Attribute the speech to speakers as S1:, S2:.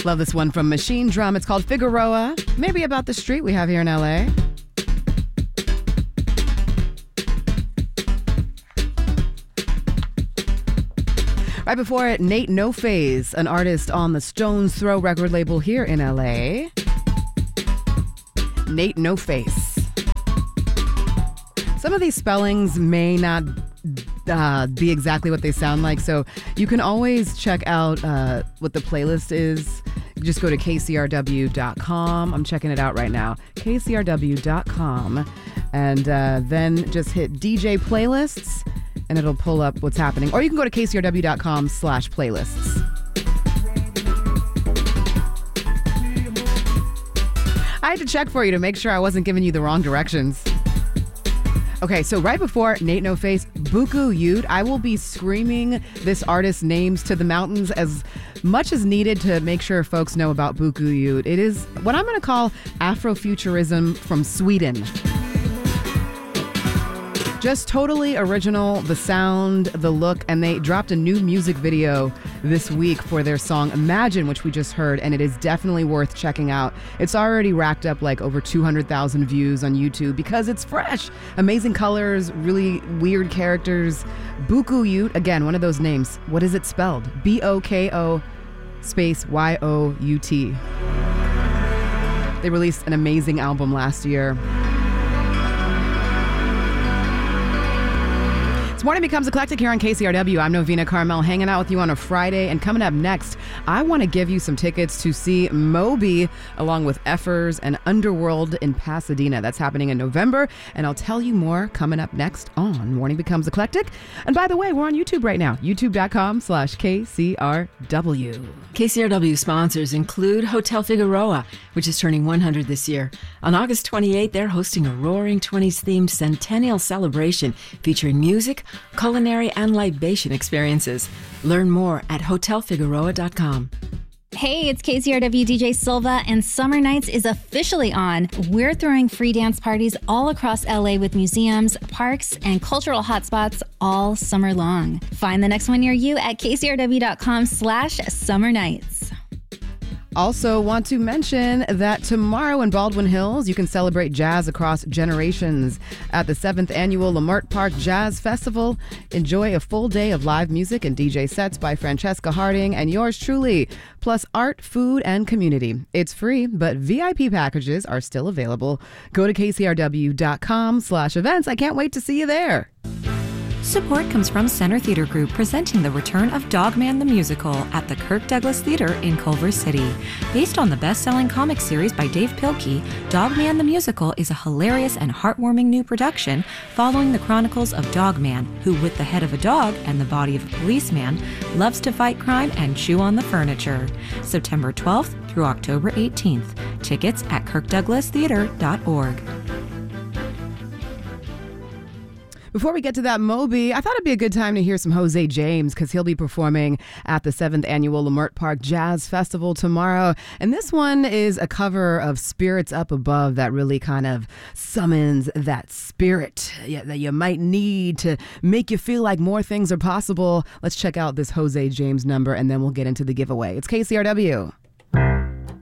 S1: Love this one from Machine Drum. It's called Figueroa. Maybe about the street we have here in LA. Right before it, Nate No Phase, an artist on the Stones Throw record label here in LA. Nate No Face. Some of these spellings may not be exactly what they sound like, so you can always check out what the playlist is. Just go to kcrw.com. I'm checking it out right now. kcrw.com. And then just hit DJ playlists, and it'll pull up what's happening. Or you can go to kcrw.com/playlists. I had to check for you to make sure I wasn't giving you the wrong directions. Okay, so right before Nate No Face, Buku Youth, I will be screaming this artist's names to the mountains as much as needed to make sure folks know about Buku Youth. It is what I'm going to call Afrofuturism from Sweden. Just totally original, the sound, the look, and they dropped a new music video this week for their song Imagine, which we just heard, and it is definitely worth checking out. It's already racked up like over 200,000 views on YouTube because it's fresh. Amazing colors, really weird characters. Buku Youth, again, one of those names. What is it spelled? BOKO space YOUT. They released an amazing album last year. Morning Becomes Eclectic here on KCRW. I'm Novena Carmel, hanging out with you on a Friday. And coming up next, I want to give you some tickets to see Moby along with Effers and Underworld in Pasadena. That's happening in November, and I'll tell you more coming up next on Morning Becomes Eclectic. And by the way, we're on YouTube right now, youtube.com/KCRW.
S2: KCRW sponsors include Hotel Figueroa, which is turning 100 this year. On August 28th, they're hosting a Roaring 20s themed centennial celebration featuring music, culinary, and libation experiences. Learn more at hotelfigueroa.com.
S3: Hey, it's KCRW DJ Silva, and Summer Nights is officially on. We're throwing free dance parties all across LA with museums, parks, and cultural hotspots all summer long. Find the next one near you at kcrw.com/Summer Nights.
S1: Also want to mention that tomorrow in Baldwin Hills, you can celebrate jazz across generations at the 7th Annual Lamert Park Jazz Festival. Enjoy a full day of live music and DJ sets by Francesca Harding and yours truly, plus art, food, and community. It's free, but VIP packages are still available. Go to kcrw.com/events. I can't wait to see you there.
S4: Support comes from Center Theater Group presenting the return of Dogman the Musical at the Kirk Douglas Theater in Culver City. Based on the best-selling comic series by Dave Pilkey, Dogman the Musical is a hilarious and heartwarming new production following the chronicles of Dogman, who with the head of a dog and the body of a policeman, loves to fight crime and chew on the furniture. September 12th through October 18th. Tickets at kirkdouglastheater.org.
S1: Before we get to that Moby, I thought it'd be a good time to hear some Jose James because he'll be performing at the 7th Annual Lamert Park Jazz Festival tomorrow. And this one is a cover of Spirits Up Above that really kind of summons that spirit that you might need to make you feel like more things are possible. Let's check out this Jose James number and then we'll get into the giveaway. It's KCRW.